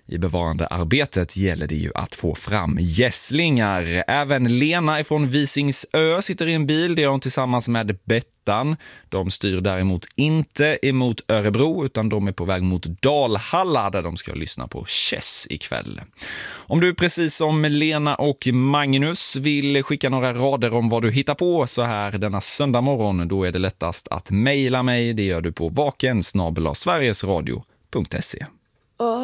I bevarandearbetet gäller det ju att få fram gässlingar. Även Lena från Visingsö sitter i en bil. Det är hon tillsammans med Bettan. De styr däremot inte emot Örebro utan de är på väg mot Dalhalla där de ska lyssna på Chess ikväll. Om du precis som Lena och Magnus vill skicka några rader om vad du hittar på så här denna söndag morgon, då är det lättast att mejla mig. Det gör du på vaken@sverigesradio.se.